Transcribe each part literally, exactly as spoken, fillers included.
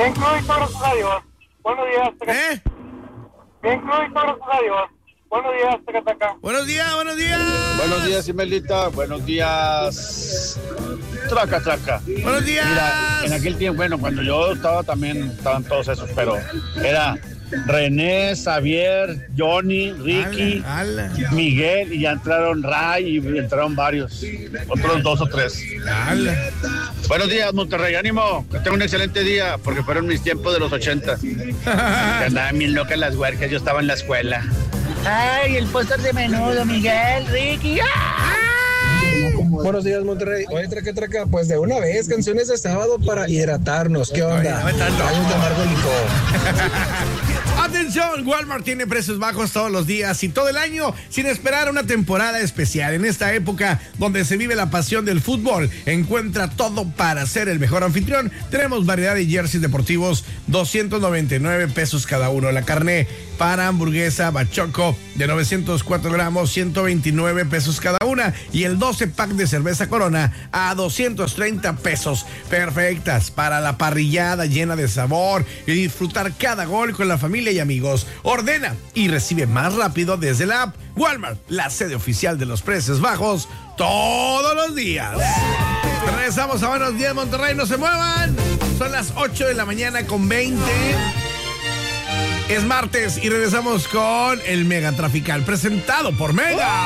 Bien crudo y todo, gracias a Dios. Buenos días. ¿Eh? Bien crudo y todo, gracias a Dios. Buenos días, Tecataca. Buenos días, buenos días. Buenos días, Imelita. Buenos días. Traca, traca. Buenos días. Mira, en aquel tiempo, bueno, cuando yo estaba también, estaban todos esos, pero era René, Xavier, Johnny, Ricky, ala, ala. Miguel, y ya entraron Ray y entraron varios, otros dos o tres. Ala. Buenos días, Monterrey, ánimo, que tengan un excelente día, porque fueron mis tiempos de los ochenta. Que andaban bien locas las huercas, yo estaba en la escuela. Ay, el póster de Menudo, Miguel, Ricky. ¡Ay! Buenos días, Monterrey. Oye, traca, traca, pues de una vez, canciones de sábado para hidratarnos. ¿Qué onda? Oye, no, Años de amargo licor. Atención, Walmart tiene precios bajos todos los días y todo el año sin esperar una temporada especial. En esta época donde se vive la pasión del fútbol, encuentra todo para ser el mejor anfitrión. Tenemos variedad de jerseys deportivos, doscientos noventa y nueve pesos cada uno. La carne para hamburguesa Bachoco de novecientos cuatro gramos, ciento veintinueve pesos cada una. Y el doce pack de cerveza Corona a doscientos treinta pesos. Perfectas para la parrillada llena de sabor y disfrutar cada gol con la familia y amigos. Ordena y recibe más rápido desde la app. Walmart, la sede oficial de los precios bajos todos los días. Regresamos a Buenos Días, Monterrey, no se muevan. Son las ocho de la mañana con veinte. Es martes y regresamos con el Mega Trafical presentado por Mega.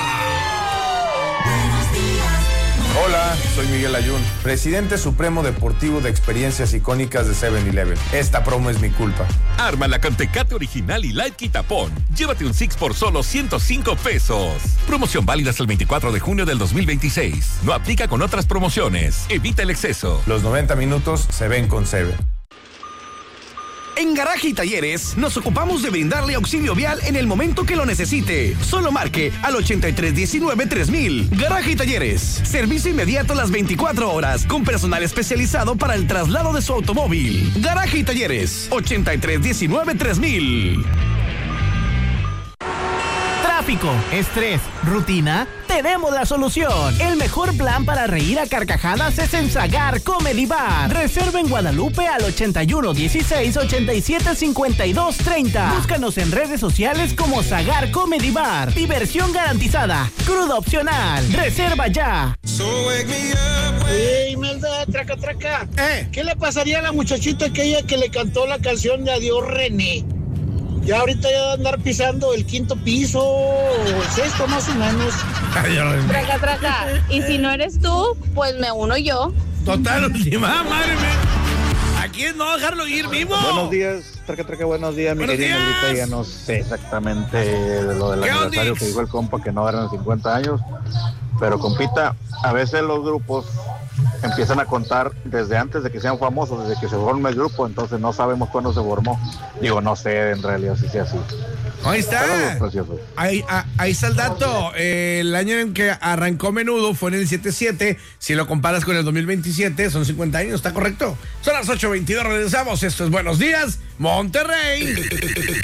Hola, soy Miguel Ayun, presidente supremo deportivo de experiencias icónicas de seven eleven. Esta promo es mi culpa. Ármala con Tecate Original y Light Quitapón. Llévate un Six por solo ciento cinco pesos. Promoción válida hasta el veinticuatro de junio del dos mil veintiséis. No aplica con otras promociones. Evita el exceso. Los noventa minutos se ven con seven. En Garaje y Talleres nos ocupamos de brindarle auxilio vial en el momento que lo necesite. Solo marque al ochenta y tres diecinueve tres mil. Garaje y Talleres. Servicio inmediato las veinticuatro horas con personal especializado para el traslado de su automóvil. Garaje y Talleres. ochenta y tres diecinueve tres mil. Tráfico, estrés, rutina, tenemos la solución. El mejor plan para reír a carcajadas es en Sagar Comedy Bar. Reserva en Guadalupe al ochenta y uno dieciséis ochenta y siete cincuenta y dos treinta. Búscanos en redes sociales como Sagar Comedy Bar. Diversión garantizada, crudo opcional. Reserva ya. Oye, Imelda, traca, traca. ¿Eh? ¿Qué le pasaría a la muchachita aquella que le cantó la canción de Adiós René? Ya ahorita ya va a andar pisando el quinto piso, el sexto más o menos. Traca, traca. Y si no eres tú, pues me uno yo. Total, última, madre mía. Aquí es no dejarlo ir vivo. Buenos días, traca, traca, buenos días, mi querida Negrita. Ya no sé exactamente de lo del aniversario Ondix? que dijo el compa, que no eran cincuenta años. Pero, compita, a veces los grupos empiezan a contar desde antes de que sean famosos, desde que se forme el grupo, entonces no sabemos cuándo se formó. Digo, no sé en realidad si sea así. Ahí está. Saludos, Ahí, ah, ahí está el dato. Eh, el año en que arrancó Menudo fue en el setenta y siete. Si lo comparas con el dos mil veintisiete, son cincuenta años, ¿está correcto? Son las ocho veintidós, regresamos. Esto es Buenos Días, Monterrey.